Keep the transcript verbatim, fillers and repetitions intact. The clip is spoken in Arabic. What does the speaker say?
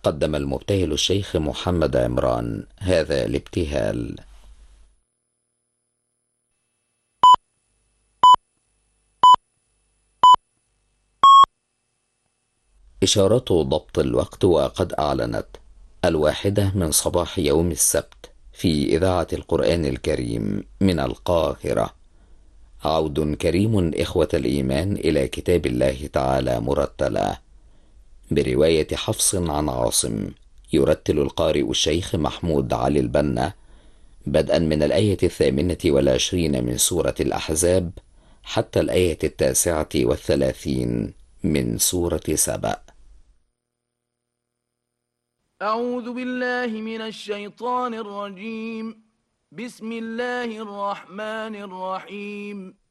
قدم المبتهل الشيخ محمد عمران هذا الابتهال. إشارة ضبط الوقت وقد أعلنت الواحدة من صباح يوم السبت في إذاعة القرآن الكريم من القاهرة. عود كريم إخوة الإيمان إلى كتاب الله تعالى مرتلا برواية حفص عن عاصم. يرتل القارئ الشيخ محمود علي البنا بدءا من الآية الثامنة والعشرين من سورة الأحزاب حتى الآية التاسعة والثلاثين من سورة سبأ. أعوذ بالله من الشيطان الرجيم. بسم الله الرحمن الرحيم.